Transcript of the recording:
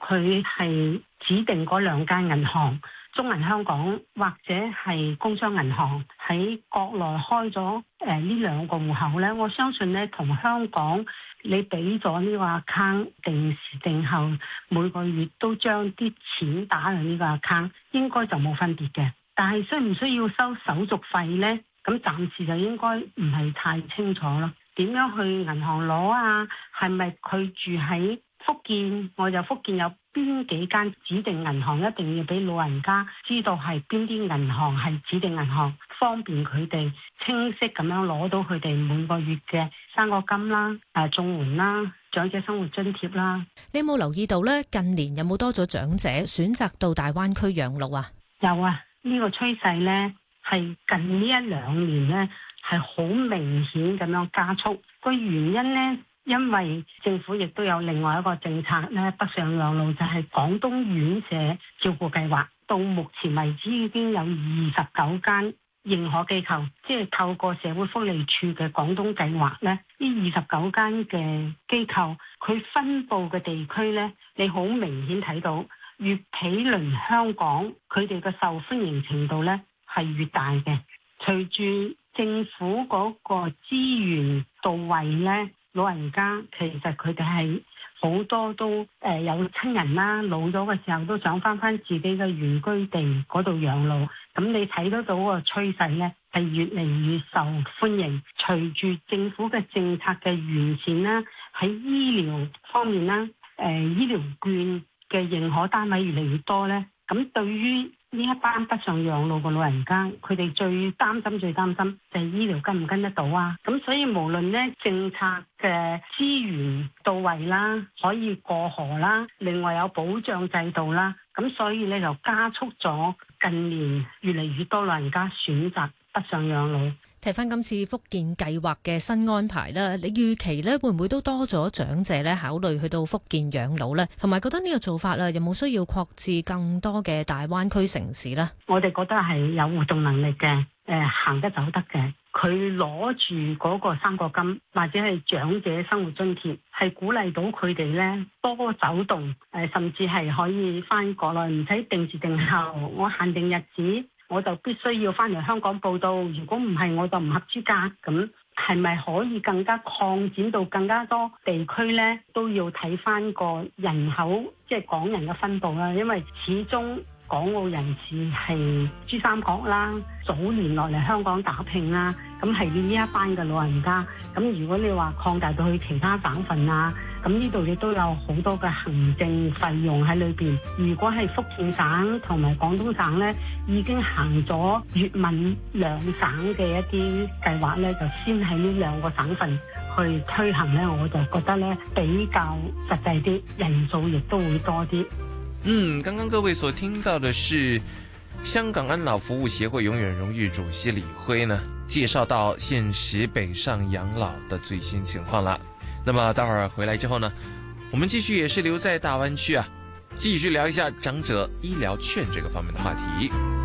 佢係指定嗰兩間銀行，中銀香港或者係工商銀行喺國內開咗呢兩個戶口咧，我相信咧同香港你俾咗呢個 account 定時定候每個月都將啲錢打入呢個 account， 應該就冇分別嘅。但係需唔需要收手續費咧？咁暫時就應該唔係太清楚咯。點樣去銀行攞啊？係咪佢住喺福建？我就福建有邊幾間指定銀行，一定要俾老人家知道係邊啲銀行係指定銀行，方便佢哋清晰咁樣攞到佢哋每個月嘅生果金啦、綜援啦、長者生活津貼啦。 你有冇留意到咧？近年有冇多咗長者選擇到大灣區養老啊？ 有啊，呢個趨勢咧係近呢一兩年咧係好明顯咁樣加速。個原因咧，因為政府亦都有另外一個政策咧，北上養老就係廣東院舍照顧計劃。到目前為止已經有29間認可機構，即係透過社會福利署嘅廣東計劃咧，呢29間嘅機構佢分佈嘅地區咧，你好明顯睇到越毗鄰香港，佢哋嘅受歡迎程度咧係越大嘅。隨住政府嗰個資源到位咧，老人家其實佢哋係好多都有親人啦，老咗嘅時候都想翻自己嘅原居地嗰度養老。咁你睇得到個趨勢咧，係越嚟越受歡迎。隨住政府嘅政策嘅完善啦，喺醫療方面啦，醫療券嘅認可單位越嚟越多咧，咁對於呢一班北上養老嘅老人家，佢哋最擔心就係醫療跟唔跟得到啊！咁所以無論咧政策嘅資源到位啦，可以過河啦，另外有保障制度啦，咁所以咧就加速咗近年越嚟越多老人家選擇北上養老。 睇翻今次福建計劃嘅新安排啦，你預期咧會唔會都多咗長者咧考慮去到福建養老咧？同埋覺得呢個做法啦，有冇需要擴至更多嘅大灣區城市咧？ 我哋覺得係有活動能力嘅，行得走得嘅。佢攞住嗰個生果金或者係長者生活津貼，係鼓勵到佢哋咧多走動，甚至係可以翻國內，唔使定時定候，我限定日子。我就必須要翻嚟香港報到，如果唔係我就唔合資格。咁係咪可以更加擴展到更加多地區呢？都要睇翻個人口，即係港人嘅分佈啦。因為始終港澳人士係珠三角啦，早年落嚟香港打拼啦，咁係呢一班嘅老人家。咁如果你話擴大到去其他省份啊，咁呢度亦都有好多嘅行政費用喺裏邊。如果係福建省同埋廣東省呢，已經行咗粵閩兩省嘅一啲計劃呢，就先喺呢兩個省份去推行呢，我就覺得呢比較實際啲，人數亦都會多啲。 剛剛各位所聽到的是香港安老服務協會永遠榮譽主席李輝呢介紹到現時北上養老的最新情況了。那麼待會兒回來之後呢，我們繼續也是留在大灣區啊，繼續聊一下長者醫療券這個方面的話題。